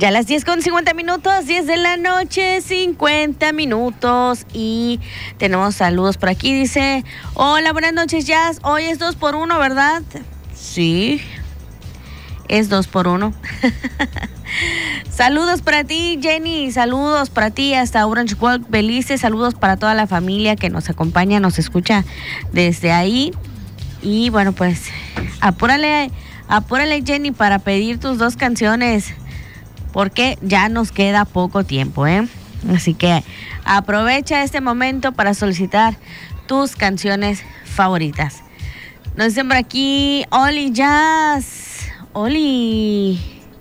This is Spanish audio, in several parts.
Ya a las 10:50, 10 de la noche, 50 minutos. Y tenemos saludos por aquí. Dice, hola, buenas noches, Jazz. Hoy es 2x1, ¿verdad? Sí, es 2x1. Saludos para ti, Jenny. Saludos para ti hasta Orange Walk, Belice. Saludos para toda la familia que nos acompaña, nos escucha desde ahí. Y bueno, pues apúrale, Jenny, para pedir tus 2 canciones, porque ya nos queda poco tiempo, ¿eh? Así que aprovecha este momento para solicitar tus canciones favoritas. Nos dicen por aquí, Oli Jazz, Oli,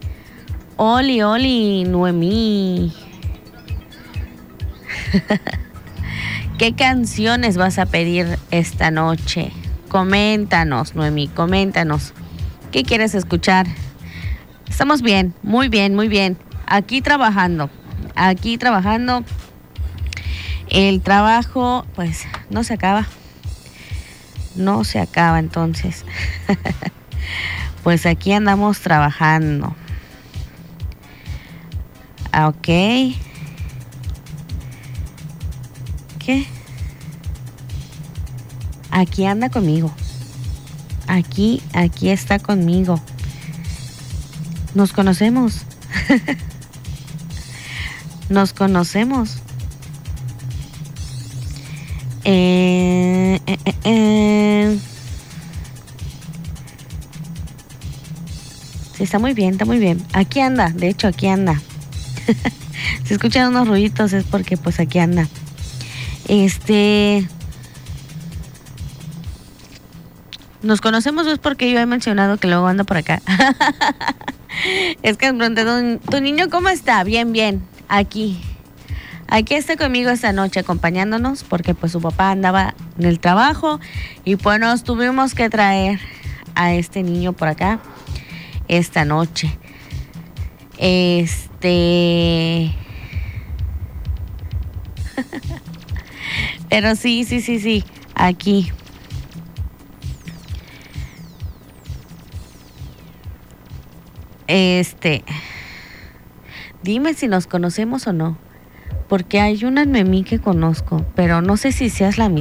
Noemí. ¿Qué canciones vas a pedir esta noche? Coméntanos, Noemí, coméntanos. ¿Qué quieres escuchar? Estamos bien, muy bien, muy bien. Aquí trabajando. El trabajo, pues, no se acaba. Entonces. Pues aquí andamos trabajando. Ok. ¿Qué? Aquí anda conmigo. Aquí está conmigo. Nos conocemos. Nos conocemos. Sí, está muy bien, Aquí anda, de hecho aquí anda. Si escuchan unos ruiditos es porque pues aquí anda. Nos conocemos es porque yo he mencionado que luego anda por acá. Es que me pregunté, ¿tu niño cómo está? Bien, aquí está conmigo esta noche acompañándonos, porque pues su papá andaba en el trabajo y pues nos tuvimos que traer a este niño por acá esta noche. Pero sí, aquí. Dime si nos conocemos o no, porque hay una Noemí que conozco, pero no sé si seas la misma.